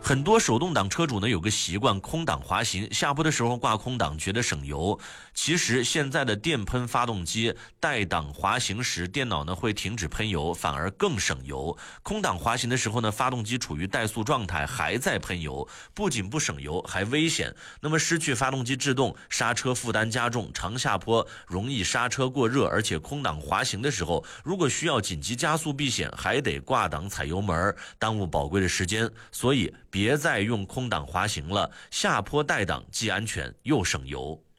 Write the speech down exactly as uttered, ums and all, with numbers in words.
很多手动挡车主呢有个习惯，空挡滑行，下坡的时候挂空挡，觉得省油。其实现在的电喷发动机带档滑行时，电脑呢会停止喷油，反而更省油。空挡滑行的时候呢，发动机处于怠速状态，还在喷油，不仅不省油，还危险。那么失去发动机制动，刹车负担加重，长下坡容易刹车过热，而且空挡滑行的时候，如果需要紧急加速避险，还得挂档踩油门，耽误宝贵的时间。所以别再用空挡滑行了，下坡带档既安全又省油。